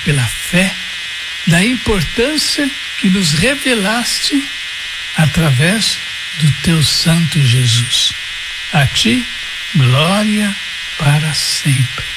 pela fé, da importância que nos revelaste através do teu Santo Jesus. A ti, glória para sempre.